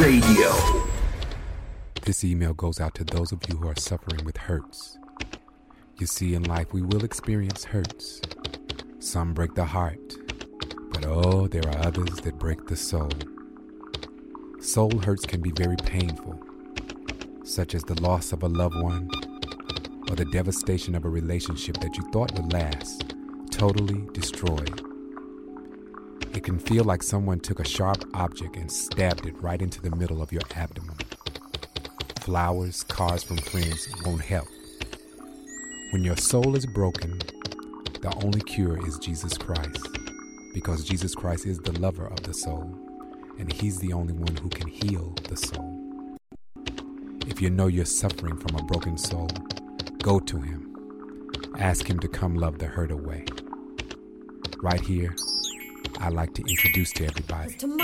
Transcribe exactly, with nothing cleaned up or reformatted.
Radio. This email goes out to those of you who are suffering with hurts. You see, in life we will experience hurts. Some break the heart, but oh, there are others that break the soul. Soul hurts can be very painful, such as the loss of a loved one or the devastation of a relationship that you thought would last, totally destroyed. It can feel like someone took a sharp object and stabbed it right into the middle of your abdomen. Flowers, cards from friends won't help. When your soul is broken, the only cure is Jesus Christ, because Jesus Christ is the lover of the soul, and he's the only one who can heal the soul. If you know you're suffering from a broken soul, go to him. Ask him to come love the hurt away. Right here, I like to introduce to everybody